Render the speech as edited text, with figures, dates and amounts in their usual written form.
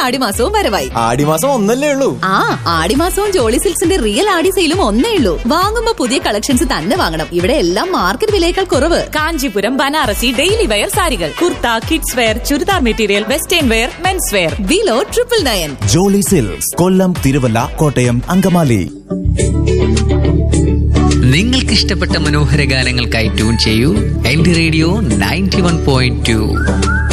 ആടിമാസവും വരവായി. ആടിമാസം ഒന്നല്ലേ ഉള്ളൂ? ആ, ആടിമാസവും ജോളി സിൽക്സിന്റെ റിയൽ ആടി സെയിലും ഒന്നേ ഉള്ളൂ. വാങ്ങുമ്പോ പുതിയ കളക്ഷൻസ് തന്നെ വാങ്ങണം. ഇവിടെ എല്ലാം മാർക്കറ്റ് വിലയേക്കാൾ കുറവ്. കാഞ്ചീപുരം, ബനാറസി, ഡെയിലി വെയർ സാരികൾ, kurta, kids wear, churidar material, western wear, men's wear. Below 999. Jolly silks, കൊല്ലം, തിരുവല്ല, കോട്ടയം, അങ്കമാലി. നിങ്ങൾക്ക് ഇഷ്ടപ്പെട്ട മനോഹര ഗാനങ്ങൾക്കായി ട്യൂൺ ചെയ്യൂ എന്റെ റേഡിയോ 91.2.